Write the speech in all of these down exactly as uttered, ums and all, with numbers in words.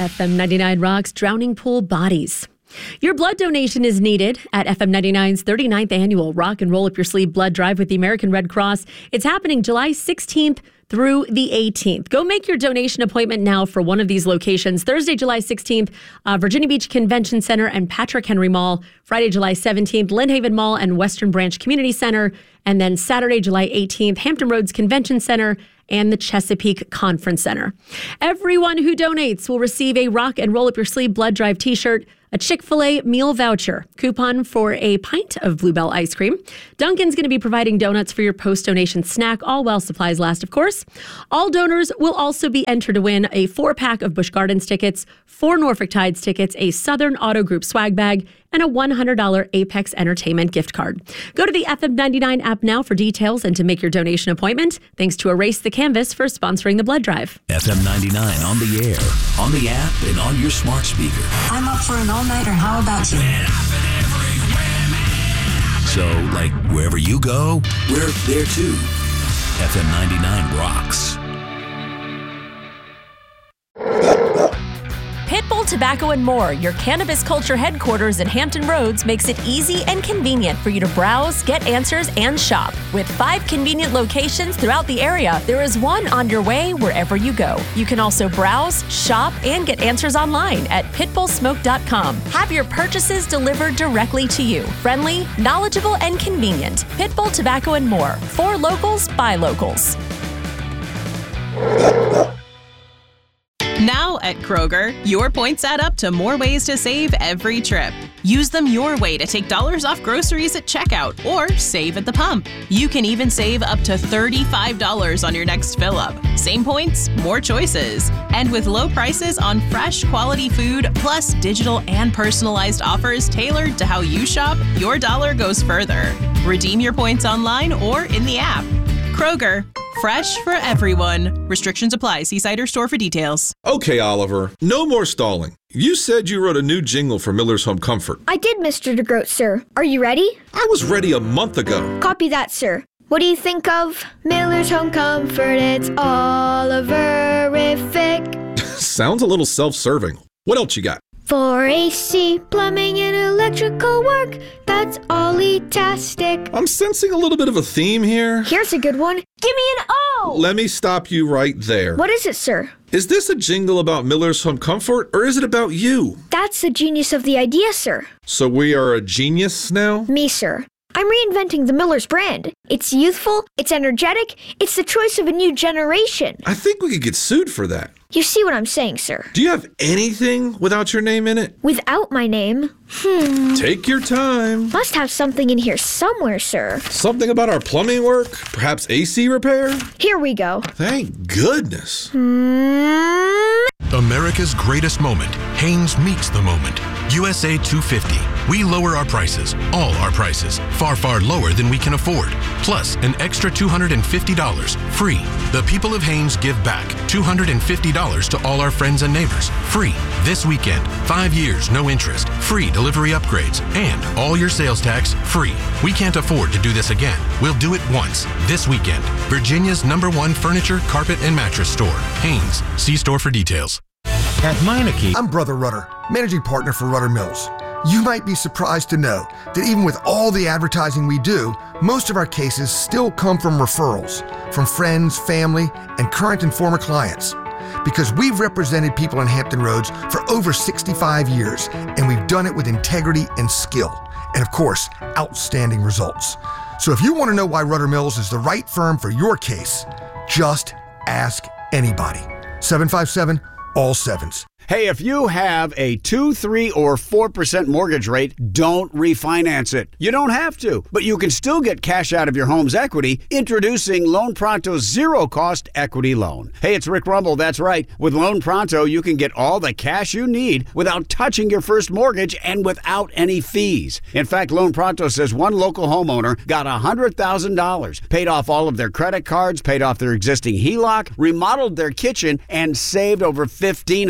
F M ninety-nine Rocks Drowning Pool Bodies. Your blood donation is needed at F M ninety-nine's thirty-ninth Annual Rock and Roll Up Your Sleeve Blood Drive with the American Red Cross. It's happening July sixteenth through the eighteenth. Go make your donation appointment now for one of these locations. Thursday, July sixteenth, uh, Virginia Beach Convention Center and Patrick Henry Mall. Friday, July seventeenth, Lynn Haven Mall and Western Branch Community Center. And then Saturday, July eighteenth, Hampton Roads Convention Center and the Chesapeake Conference Center. Everyone who donates will receive a Rock and Roll Up Your Sleeve Blood Drive t-shirt, a Chick-fil-A meal voucher, coupon for a pint of Bluebell ice cream. Dunkin's going to be providing donuts for your post-donation snack, all while supplies last, of course. All donors will also be entered to win a four-pack of Busch Gardens tickets, four Norfolk Tides tickets, a Southern Auto Group swag bag, and a one hundred dollars Apex Entertainment gift card. Go to the F M ninety-nine app now for details and to make your donation appointment. Thanks to Erase the Canvas for sponsoring the blood drive. F M ninety-nine on the air, on the app, and on your smart speaker. I'm up for an all-nighter. How about you? So, like, wherever you go, we're there too. F M ninety-nine rocks. Pitbull Tobacco and More, your cannabis culture headquarters in Hampton Roads, makes it easy and convenient for you to browse, get answers, and shop. With five convenient locations throughout the area, there is one on your way wherever you go. You can also browse, shop, and get answers online at pitbull smoke dot com. Have your purchases delivered directly to you. Friendly, knowledgeable, and convenient. Pitbull Tobacco and More. For locals, by locals. Now at Kroger, your points add up to more ways to save every trip. Use them your way to take dollars off groceries at checkout or save at the pump. You can even save up to thirty-five dollars on your next fill-up. Same points, more choices. And with low prices on fresh, quality food, plus digital and personalized offers tailored to how you shop, your dollar goes further. Redeem your points online or in the app. Kroger, fresh for everyone. Restrictions apply. See site or store for details. Okay, Oliver, no more stalling. You said you wrote a new jingle for Miller's Home Comfort. I did, Mister DeGroat, sir. Are you ready? I was ready a month ago. Copy that, sir. What do you think of Miller's Home Comfort? It's Oliverific. Sounds a little self-serving. What else you got? For A C, plumbing, and electrical work, that's Ollie-tastic. I'm sensing a little bit of a theme here. Here's a good one. Give me an O! Let me stop you right there. What is it, sir? Is this a jingle about Miller's Home Comfort, or is it about you? That's the genius of the idea, sir. So we are a genius now? Me, sir. I'm reinventing the Miller's brand. It's youthful, it's energetic, it's the choice of a new generation. I think we could get sued for that. You see what I'm saying, sir? Do you have anything without your name in it? Without my name? Hmm. Take your time. Must have something in here somewhere, sir. Something about our plumbing work? Perhaps A C repair? Here we go. Thank goodness. Hmm. America's greatest moment. Hanes meets the moment. U S A two fifty. We lower our prices, all our prices, far, far lower than we can afford. Plus, an extra two hundred fifty dollars, free. The people of Hanes give back two hundred fifty dollars to all our friends and neighbors, free. This weekend, five years, no interest, free delivery upgrades, and all your sales tax, free. We can't afford to do this again. We'll do it once, this weekend. Virginia's number one furniture, carpet, and mattress store. Hanes. See store for details. At Meineke, I'm Brother Rudder, managing partner for Rudder Mills. You might be surprised to know that even with all the advertising we do, most of our cases still come from referrals, from friends, family, and current and former clients. Because we've represented people in Hampton Roads for over sixty-five years, and we've done it with integrity and skill, and of course, outstanding results. So if you want to know why Rudder Mills is the right firm for your case, just ask anybody. seven five seven, all sevens. Hey, if you have a two, three, or four percent mortgage rate, don't refinance it. You don't have to, but you can still get cash out of your home's equity. Introducing Loan Pronto's zero-cost equity loan. Hey, it's Rick Rumble, that's right. With Loan Pronto, you can get all the cash you need without touching your first mortgage and without any fees. In fact, Loan Pronto says one local homeowner got one hundred thousand dollars, paid off all of their credit cards, paid off their existing H E L O C, remodeled their kitchen, and saved over fifteen hundred dollars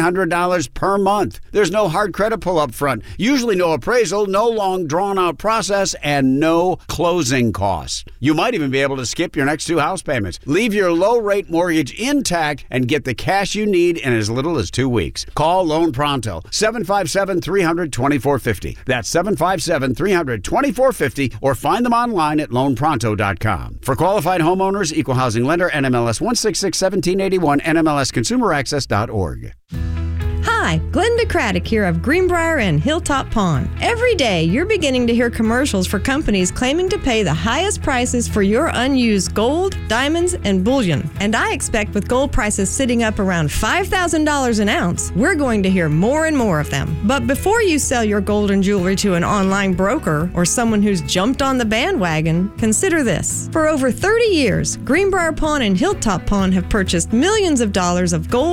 dollars per month. There's no hard credit pull up front, usually no appraisal, no long drawn-out process, and no closing costs. You might even be able to skip your next two house payments. Leave your low-rate mortgage intact and get the cash you need in as little as two weeks. Call Loan Pronto, seven five seven, three hundred, twenty-four fifty. That's seven five seven, three hundred, twenty-four fifty, or find them online at loan pronto dot com. For qualified homeowners, Equal Housing Lender, N M L S one six six, one seven eight one, N M L S consumer access dot org. Hi, Glenda Craddock here of Greenbrier and Hilltop Pawn. Every day, you're beginning to hear commercials for companies claiming to pay the highest prices for your unused gold, diamonds, and bullion. And I expect with gold prices sitting up around five thousand dollars an ounce, we're going to hear more and more of them. But before you sell your gold and jewelry to an online broker or someone who's jumped on the bandwagon, consider this. For over thirty years, Greenbrier Pawn and Hilltop Pawn have purchased millions of dollars of gold,